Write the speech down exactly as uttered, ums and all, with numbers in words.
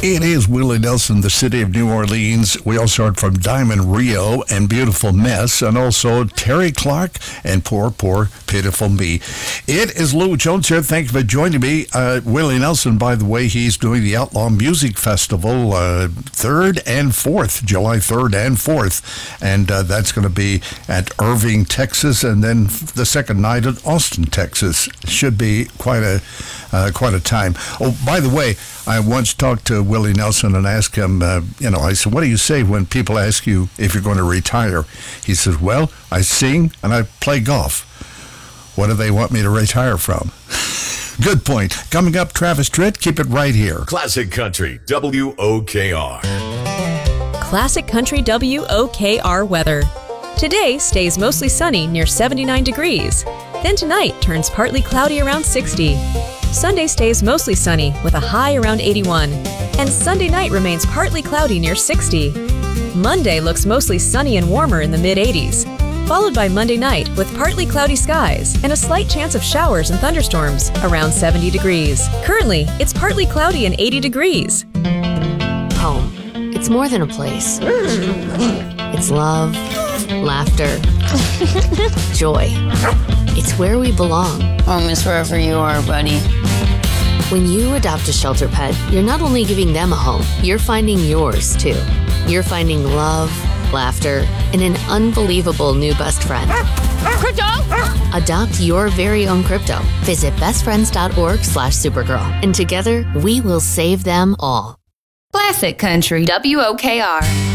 It is Willie Nelson, the city of New Orleans. We also heard from Diamond Rio and Beautiful Mess, and also Terry Clark and Poor, Poor, Pitiful Me. It is Lou Jones here. Thank you for joining me. Uh, Willie Nelson, by the way, he's doing the Outlaw Music Festival uh, third and fourth, July third and fourth. And uh, that's going to be at Irving, Texas, and then the second night at Austin, Texas. Should be quite a uh, quite a time. Oh, by the way, I once talked to Willie Nelson and asked him, uh, you know, I said, what do you say when people ask you if you're going to retire? He says, well, I sing and I play golf. What do they want me to retire from? Good point. Coming up, Travis Tritt, keep it right here. Classic Country, W O K R. Classic Country W O K R weather. Today stays mostly sunny near seventy-nine degrees. Then tonight turns partly cloudy around sixty. Sunday stays mostly sunny with a high around eighty-one. And Sunday night remains partly cloudy near sixty. Monday looks mostly sunny and warmer in the mid-eighties, followed by Monday night with partly cloudy skies and a slight chance of showers and thunderstorms around seventy degrees. Currently, it's partly cloudy and eighty degrees. Home. It's more than a place. It's love, laughter, joy. It's where we belong. Home is wherever you are, buddy. When you adopt a shelter pet, you're not only giving them a home, you're finding yours too. You're finding love, laughter, and an unbelievable new best friend. Crypto! Adopt your very own crypto. Visit bestfriends.org slash Supergirl. And together, we will save them all. Classic Country, W O K R.